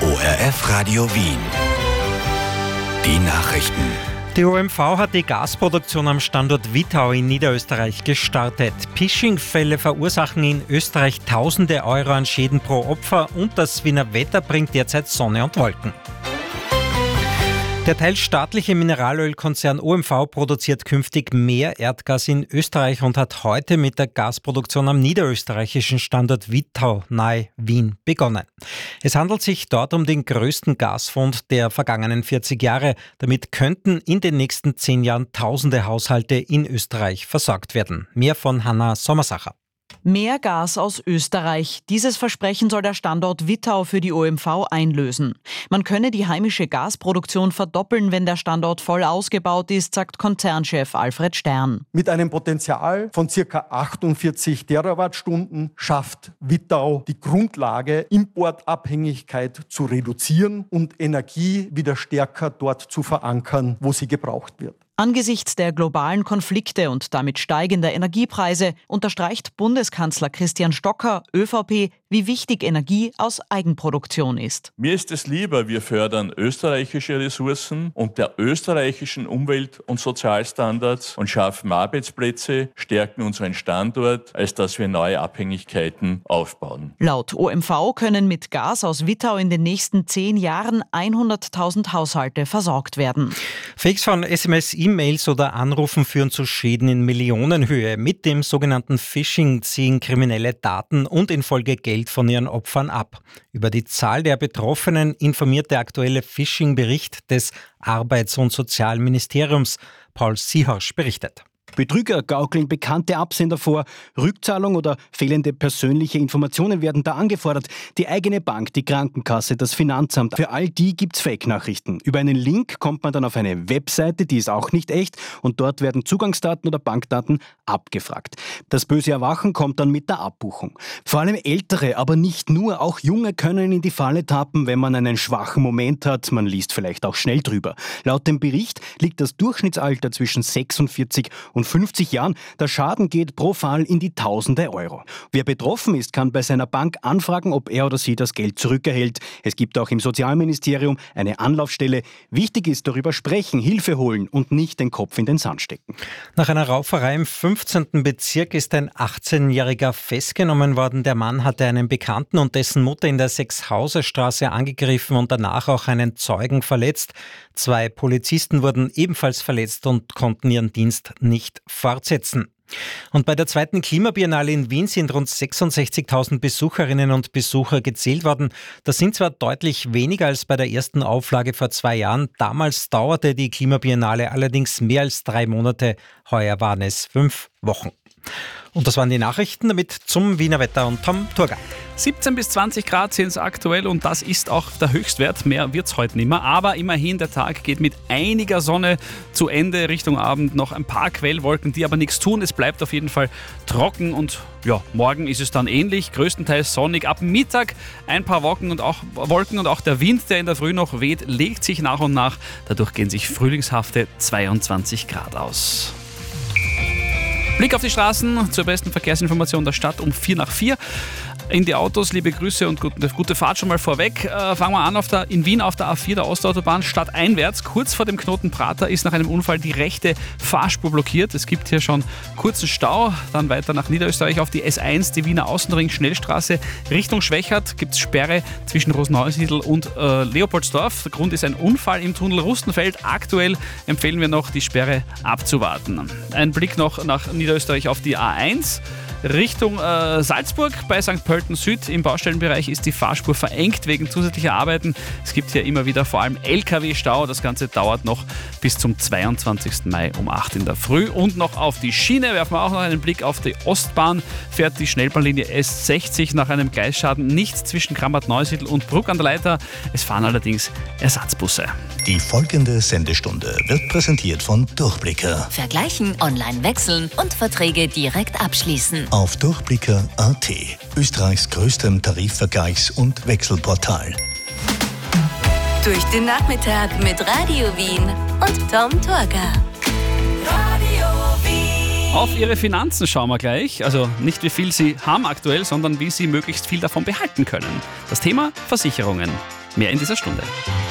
ORF Radio Wien. Die Nachrichten. Die OMV hat die Gasproduktion am Standort Wittau in Niederösterreich gestartet. Phishing-Fälle verursachen in Österreich Tausende Euro an Schäden pro Opfer und das Wiener Wetter bringt derzeit Sonne und Wolken. Der teilstaatliche Mineralölkonzern OMV produziert künftig mehr Erdgas in Österreich und hat heute mit der Gasproduktion am niederösterreichischen Standort Wittau nahe Wien begonnen. Es handelt sich dort um den größten Gasfund der vergangenen 40 Jahre. Damit könnten in den nächsten 10 Jahren tausende Haushalte in Österreich versorgt werden. Mehr von Hanna Sommersacher. Mehr Gas aus Österreich. Dieses Versprechen soll der Standort Wittau für die OMV einlösen. Man könne die heimische Gasproduktion verdoppeln, wenn der Standort voll ausgebaut ist, sagt Konzernchef Alfred Stern. Mit einem Potenzial von ca. 48 Terawattstunden schafft Wittau die Grundlage, Importabhängigkeit zu reduzieren und Energie wieder stärker dort zu verankern, wo sie gebraucht wird. Angesichts der globalen Konflikte und damit steigender Energiepreise unterstreicht Bundeskanzler Christian Stocker, ÖVP, wie wichtig Energie aus Eigenproduktion ist. Mir ist es lieber, wir fördern österreichische Ressourcen und der österreichischen Umwelt- und Sozialstandards und schaffen Arbeitsplätze, stärken unseren Standort, als dass wir neue Abhängigkeiten aufbauen. Laut OMV können mit Gas aus Wittau in den nächsten 10 Jahren 100.000 Haushalte versorgt werden. Fakes von SMS, E-Mails oder Anrufen führen zu Schäden in Millionenhöhe. Mit dem sogenannten Phishing ziehen Kriminelle Daten und in Folge Geld von ihren Opfern ab. Über die Zahl der Betroffenen informiert der aktuelle Phishing-Bericht des Arbeits- und Sozialministeriums. Paul Siehaus berichtet. Betrüger gaukeln bekannte Absender vor, Rückzahlung oder fehlende persönliche Informationen werden da angefordert. Die eigene Bank, die Krankenkasse, das Finanzamt. Für all die gibt's Fake-Nachrichten. Über einen Link kommt man dann auf eine Webseite, die ist auch nicht echt und dort werden Zugangsdaten oder Bankdaten abgefragt. Das böse Erwachen kommt dann mit der Abbuchung. Vor allem Ältere, aber nicht nur, auch Junge können in die Falle tappen, wenn man einen schwachen Moment hat. Man liest vielleicht auch schnell drüber. Laut dem Bericht liegt das Durchschnittsalter zwischen 46 und 50 Jahren. Der Schaden geht pro Fall in die Tausende Euro. Wer betroffen ist, kann bei seiner Bank anfragen, ob er oder sie das Geld zurückerhält. Es gibt auch im Sozialministerium eine Anlaufstelle. Wichtig ist, darüber sprechen, Hilfe holen und nicht den Kopf in den Sand stecken. Nach einer Rauferei im 15. Bezirk ist ein 18-Jähriger festgenommen worden. Der Mann hatte einen Bekannten und dessen Mutter in der Sechshauserstraße angegriffen und danach auch einen Zeugen verletzt. 2 Polizisten wurden ebenfalls verletzt und konnten ihren Dienst nicht fortsetzen. Und bei der 2. Klimabiennale in Wien sind rund 66.000 Besucherinnen und Besucher gezählt worden. Das sind zwar deutlich weniger als bei der ersten Auflage vor 2 Jahren. Damals dauerte die Klimabiennale allerdings mehr als 3 Monate. Heuer waren es 5 Wochen. Und das waren die Nachrichten, damit zum Wiener Wetter und Tom Thurgau. 17 bis 20 Grad sind es aktuell und das ist auch der Höchstwert. Mehr wird es heute nicht mehr. Aber immerhin, der Tag geht mit einiger Sonne zu Ende. Richtung Abend noch ein paar Quellwolken, die aber nichts tun. Es bleibt auf jeden Fall trocken und ja, morgen ist es dann ähnlich. Größtenteils sonnig. Ab Mittag ein paar Wolken und auch der Wind, der in der Früh noch weht, legt sich nach und nach. Dadurch gehen sich frühlingshafte 22 Grad aus. Blick auf die Straßen zur besten Verkehrsinformation der Stadt um 4:04. In die Autos, liebe Grüße und gute Fahrt schon mal vorweg. Fangen wir an in Wien auf der A4, der Ostautobahn, stadteinwärts. Kurz vor dem Knoten Prater ist nach einem Unfall die rechte Fahrspur blockiert. Es gibt hier schon kurzen Stau. Dann weiter nach Niederösterreich auf die S1, die Wiener Außenring Schnellstraße Richtung Schwächert. Gibt es Sperre zwischen Rosenhausiedl und Leopoldsdorf. Der Grund ist ein Unfall im Tunnel Rustenfeld. Aktuell empfehlen wir noch, die Sperre abzuwarten. Ein Blick noch nach Niederösterreich auf die A1. Richtung Salzburg bei St. Pölten Süd im Baustellenbereich ist die Fahrspur verengt wegen zusätzlicher Arbeiten. Es gibt hier immer wieder vor allem LKW-Stau. Das Ganze dauert noch bis zum 22. Mai um 8 in der Früh. Und noch auf die Schiene werfen wir auch noch einen Blick auf die Ostbahn. Fährt die Schnellbahnlinie S60 nach einem Gleisschaden nicht zwischen Krampart-Neusiedl und Bruck an der Leiter. Es fahren allerdings Ersatzbusse. Die folgende Sendestunde wird präsentiert von Durchblicker. Vergleichen, online wechseln und Verträge direkt abschließen. Auf Durchblicker.at, Österreichs größtem Tarifvergleichs- und Wechselportal. Durch den Nachmittag mit Radio Wien und Tom Thurgau. Radio Wien. Auf Ihre Finanzen schauen wir gleich. Also nicht wie viel Sie haben aktuell, sondern wie Sie möglichst viel davon behalten können. Das Thema Versicherungen. Mehr in dieser Stunde.